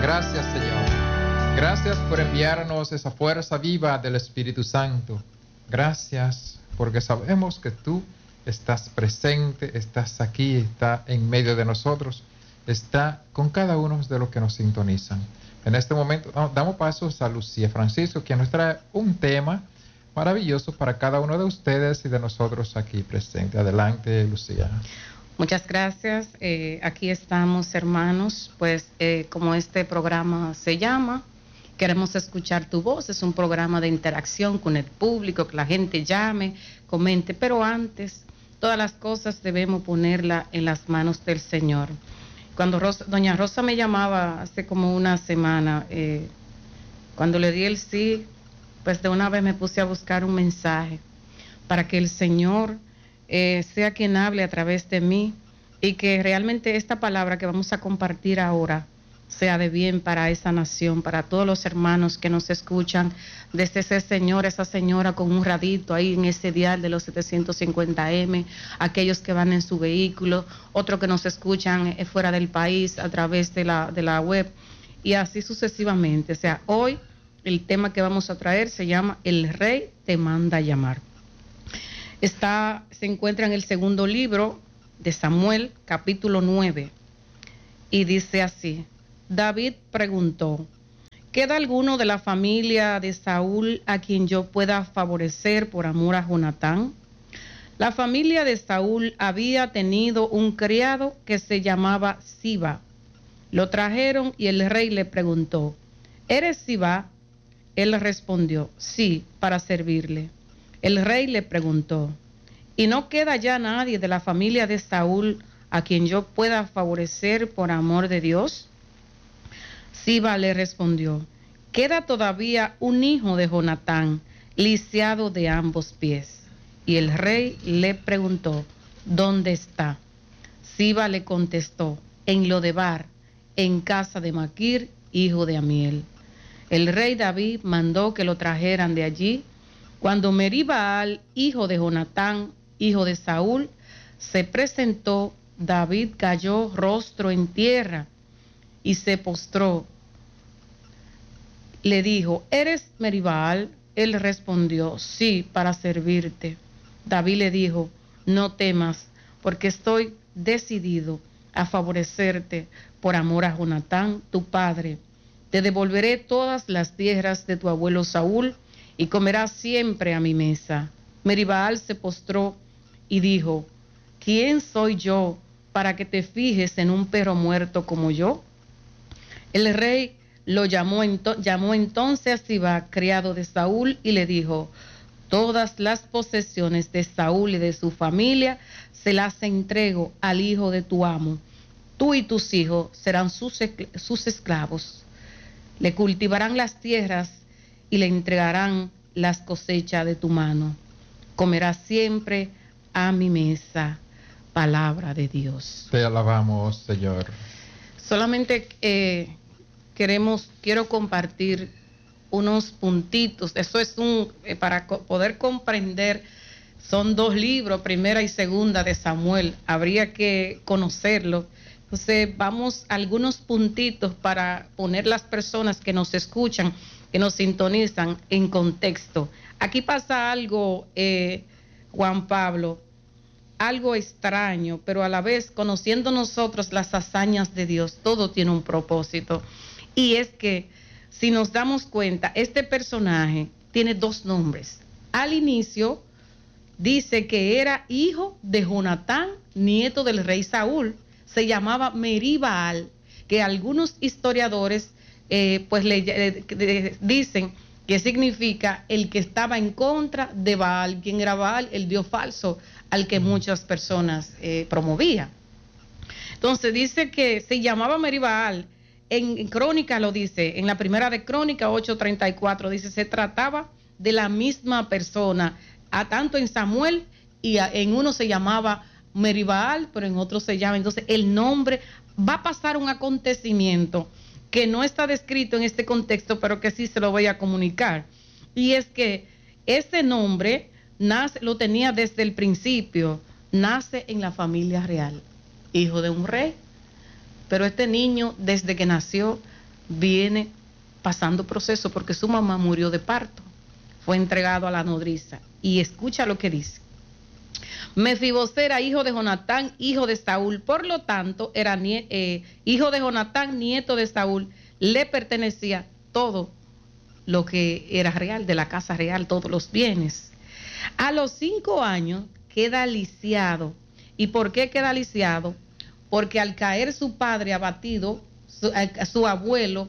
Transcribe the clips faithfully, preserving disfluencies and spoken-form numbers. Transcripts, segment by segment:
Gracias, Señor. Gracias por enviarnos esa fuerza viva del Espíritu Santo. Gracias porque sabemos que tú estás presente, estás aquí, está en medio de nosotros, está con cada uno de los que nos sintonizan. En este momento damos pasos a Lucía Francisco, quien nos trae un tema maravilloso para cada uno de ustedes y de nosotros aquí presentes. Adelante, Lucía. Muchas gracias. Eh, aquí estamos, hermanos, pues eh, como este programa se llama, queremos escuchar tu voz. Es un programa de interacción con el público, que la gente llame, comente, pero antes, todas las cosas debemos ponerlas en las manos del Señor. Cuando Rosa, doña Rosa me llamaba hace como una semana, eh, cuando le di el sí, pues de una vez me puse a buscar un mensaje para que el Señor eh, sea quien hable a través de mí y que realmente esta palabra que vamos a compartir ahora sea de bien para esa nación, para todos los hermanos que nos escuchan, desde ese señor, esa señora con un radito ahí en ese dial de los setecientos cincuenta eme, aquellos que van en su vehículo, otros que nos escuchan eh, fuera del país a través de la, de la web y así sucesivamente. O sea, hoy el tema que vamos a traer se llama El Rey te manda a llamar. Está, se encuentra en el segundo libro de Samuel, capítulo nueve, y dice así: David preguntó, ¿queda alguno de la familia de Saúl a quien yo pueda favorecer por amor a Jonatán? La familia de Saúl había tenido un criado que se llamaba Siba. Lo trajeron y el rey le preguntó, ¿eres Siba? Él respondió, sí, para servirle. El rey le preguntó, ¿y no queda ya nadie de la familia de Saúl a quien yo pueda favorecer por amor de Dios? Siba le respondió, queda todavía un hijo de Jonatán, lisiado de ambos pies. Y el rey le preguntó, ¿dónde está? Siba le contestó, en Lodebar, en casa de Maquir, hijo de Amiel. El rey David mandó que lo trajeran de allí. Cuando Meribaal, hijo de Jonatán, hijo de Saúl, se presentó, David cayó rostro en tierra y se postró. Le dijo, ¿eres Meribaal? Él respondió, sí, para servirte. David le dijo, no temas, porque estoy decidido a favorecerte por amor a Jonatán, tu padre. Te devolveré todas las tierras de tu abuelo Saúl y comerás siempre a mi mesa. Meribaal se postró y dijo, ¿quién soy yo para que te fijes en un perro muerto como yo? El rey lo llamó, ento llamó entonces a Siba, criado de Saúl, y le dijo, todas las posesiones de Saúl y de su familia se las entrego al hijo de tu amo. Tú y tus hijos serán sus, sus esclavos. Le cultivarán las tierras y le entregarán las cosechas de tu mano. Comerás siempre a mi mesa. Palabra de Dios. Te alabamos, Señor. Solamente eh, queremos, quiero compartir unos puntitos. Eso es un, eh, para co poder comprender, son dos libros, primera y segunda de Samuel. Habría que conocerlo. Entonces vamos a algunos puntitos para poner las personas que nos escuchan, que nos sintonizan en contexto. Aquí pasa algo, eh, Juan Pablo, algo extraño, pero a la vez conociendo nosotros las hazañas de Dios, todo tiene un propósito. Y es que si nos damos cuenta, este personaje tiene dos nombres. Al inicio dice que era hijo de Jonatán, nieto del rey Saúl. Se llamaba Meribaal, que algunos historiadores eh, pues le, le, le dicen que significa el que estaba en contra de Baal. ¿Quién era Baal? El dios falso al que muchas personas eh, promovían. Entonces dice que se llamaba Meribaal. En, en Crónica lo dice, en la primera de Crónica ocho treinta y cuatro dice, se trataba de la misma persona, a tanto en Samuel y a, en uno se llamaba Meribaal, pero en otro se llama. Entonces el nombre va a pasar un acontecimiento que no está descrito en este contexto, pero que sí se lo voy a comunicar. Y es que ese nombre nace, lo tenía desde el principio, nace en la familia real, hijo de un rey. Pero este niño, desde que nació, viene pasando proceso porque su mamá murió de parto, fue entregado a la nodriza. Y escucha lo que dice. Mefibosé era hijo de Jonatán, hijo de Saúl, por lo tanto era nie eh, hijo de Jonatán, nieto de Saúl, le pertenecía todo lo que era real, de la casa real, todos los bienes. A los cinco años queda lisiado. ¿Y por qué queda lisiado? Porque al caer su padre abatido, su, a, su abuelo,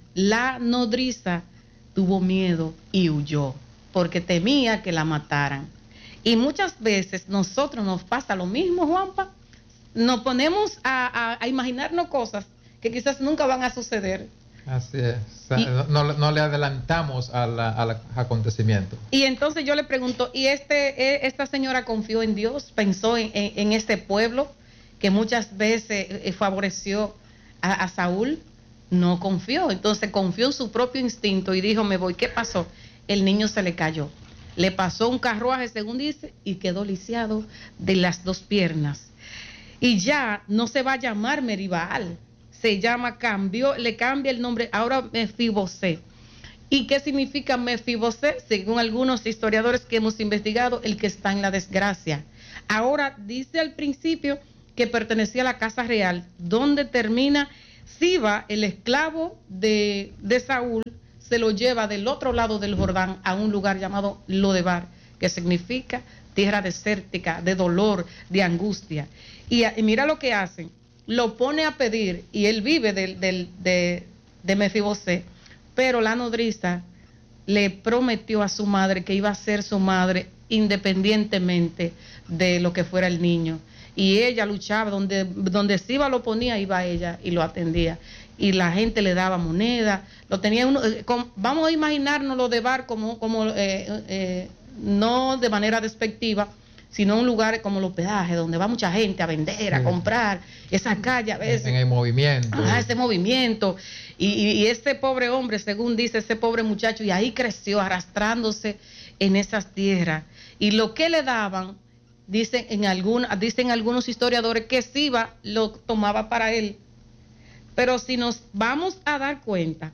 la nodriza tuvo miedo y huyó, porque temía que la mataran. Y muchas veces nosotros nos pasa lo mismo, Juanpa. Nos ponemos a, a, a imaginarnos cosas que quizás nunca van a suceder. Así es. O sea, y, no, no le adelantamos al acontecimiento. Y entonces yo le pregunto, ¿y este, esta señora confió en Dios? ¿Pensó en, en, en este pueblo que muchas veces favoreció a, a Saúl? No confió. Entonces confió en su propio instinto y dijo, me voy. ¿Qué pasó? El niño se le cayó. Le pasó un carruaje, según dice, y quedó lisiado de las dos piernas. Y ya no se va a llamar Meribaal, se llama, cambió, le cambia el nombre, ahora Mefibosé. ¿Y qué significa Mefibosé? Según algunos historiadores que hemos investigado, el que está en la desgracia. Ahora dice al principio que pertenecía a la casa real, donde termina Siba, el esclavo de, de Saúl, se lo lleva del otro lado del Jordán a un lugar llamado Lodebar, que significa tierra desértica, de dolor, de angustia. Y, y mira lo que hacen, lo pone a pedir y él vive del, del, de, de Mefibosé, pero la nodriza le prometió a su madre que iba a ser su madre independientemente de lo que fuera el niño. Y ella luchaba, donde, donde Siba lo ponía, iba ella y lo atendía. Y la gente le daba moneda, lo tenía uno, eh, con, vamos a imaginarnos lo de bar como, como eh, eh, no de manera despectiva, sino un lugar como los peajes, donde va mucha gente a vender, a comprar, esa calle a veces. En el movimiento. Ah, ese movimiento. Y, y, y ese pobre hombre, según dice ese pobre muchacho, y ahí creció arrastrándose en esas tierras. Y lo que le daban, dicen, en algún, dicen algunos historiadores que Siba lo tomaba para él. Pero si nos vamos a dar cuenta,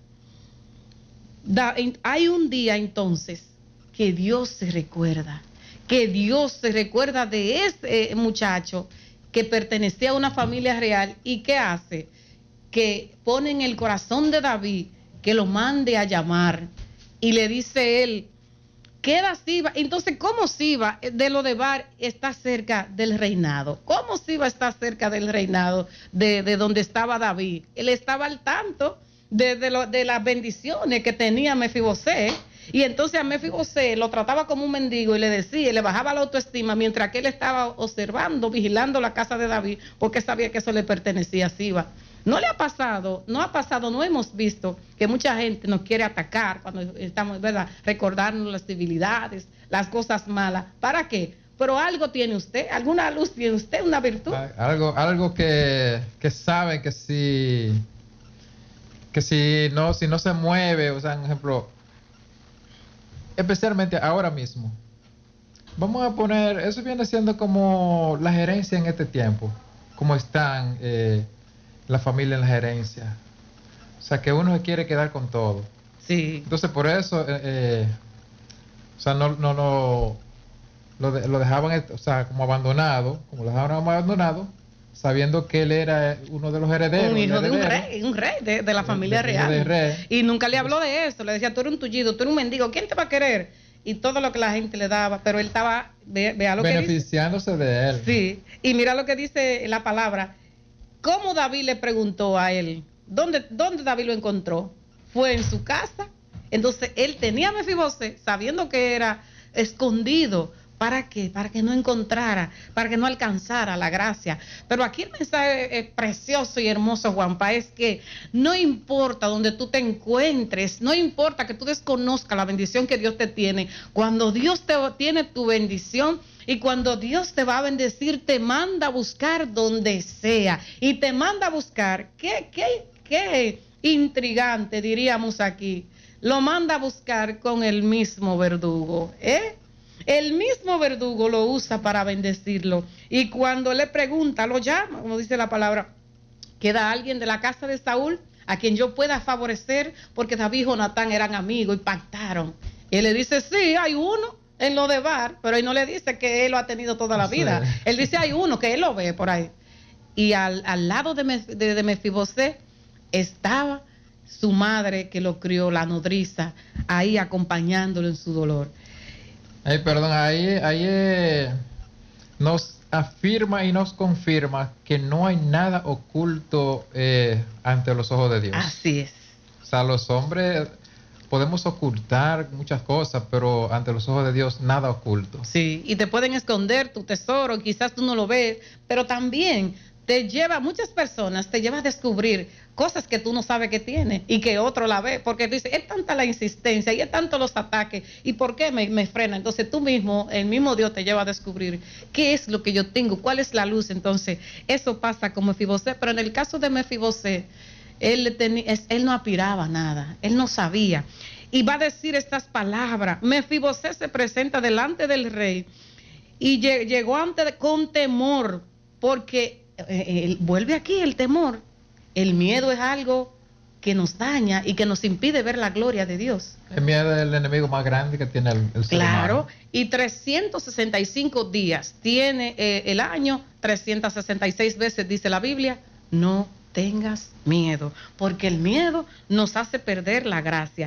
da, en, hay un día entonces que Dios se recuerda, que Dios se recuerda de ese muchacho que pertenecía a una familia real y que hace, que pone en el corazón de David que lo mande a llamar y le dice él, queda Siba. Entonces, ¿cómo Siba de Lodebar está cerca del reinado? ¿Cómo Siba está cerca del reinado de, de donde estaba David? Él estaba al tanto de, de, lo, de las bendiciones que tenía Mefibosé. Y entonces a Mefibosé lo trataba como un mendigo y le decía, y le bajaba la autoestima mientras que él estaba observando, vigilando la casa de David, porque sabía que eso le pertenecía a Siba. No le ha pasado, no ha pasado, no hemos visto que mucha gente nos quiere atacar cuando estamos, ¿verdad?, recordarnos las debilidades, las cosas malas. ¿Para qué? Pero algo tiene usted, alguna luz tiene usted, una virtud. Algo, algo que, que sabe que si, que si no, si no se mueve, o sea, por ejemplo, especialmente ahora mismo, vamos a poner, eso viene siendo como la gerencia en este tiempo, como están eh, la familia en la gerencia. O sea, que uno se quiere quedar con todo. Sí. Entonces, por eso, eh, eh, o sea, no, no, no lo, de, lo dejaban, o sea, como abandonado, como lo dejaban abandonado, sabiendo que él era uno de los herederos. Un hijo heredero, de un rey, un rey de, de la familia de, real. De rey. Y nunca le habló de eso, le decía, tú eres un tullido, tú eres un mendigo, ¿quién te va a querer? Y todo lo que la gente le daba, pero él estaba, ve, vea lo beneficiándose que dice. de él. Sí, y mira lo que dice la palabra. ¿Cómo David le preguntó a él? ¿Dónde, dónde David lo encontró? Fue en su casa. Entonces él tenía a Mefibosé, sabiendo que era escondido. ¿Para qué? Para que no encontrara, para que no alcanzara la gracia. Pero aquí el mensaje es precioso y hermoso, Juanpa, es que no importa donde tú te encuentres, no importa que tú desconozcas la bendición que Dios te tiene, cuando Dios te tiene tu bendición y cuando Dios te va a bendecir, te manda a buscar donde sea. Y te manda a buscar, qué, qué, qué intrigante diríamos aquí, lo manda a buscar con el mismo verdugo, ¿eh? El mismo verdugo lo usa para bendecirlo. Y cuando le pregunta, lo llama, como dice la palabra, queda alguien de la casa de Saúl a quien yo pueda favorecer, porque David y Jonatán eran amigos y pactaron. Y él le dice, sí, hay uno en lo de Bar, pero él no le dice que él lo ha tenido toda la vida. Sí. Él dice, hay uno que él lo ve por ahí. Y al, al lado de, Mef, de, de Mefibosé estaba su madre que lo crió, la nodriza, ahí acompañándolo en su dolor. Ay, perdón, ahí, ahí eh, nos afirma y nos confirma que no hay nada oculto eh, ante los ojos de Dios. Así es. O sea, los hombres podemos ocultar muchas cosas, pero ante los ojos de Dios nada oculto. Sí, y te pueden esconder tu tesoro, quizás tú no lo ves, pero también te lleva, muchas personas te lleva a descubrir cosas que tú no sabes que tienes y que otro la ve, porque tú dices, es tanta la insistencia y es tanto los ataques, ¿y por qué me, me frena? Entonces tú mismo, el mismo Dios te lleva a descubrir qué es lo que yo tengo, cuál es la luz. Entonces eso pasa con Mefibosé, pero en el caso de Mefibosé, él, tenía, él no aspiraba a nada, él no sabía, y va a decir estas palabras. Mefibosé se presenta delante del rey y llegó ante con temor, porque eh, vuelve aquí el temor. El miedo es algo que nos daña y que nos impide ver la gloria de Dios. El miedo es el enemigo más grande que tiene el, el ser Claro, humano. Y trescientos sesenta y cinco días tiene eh, el año, trescientas sesenta y seis veces dice la Biblia, no tengas miedo, porque el miedo nos hace perder la gracia.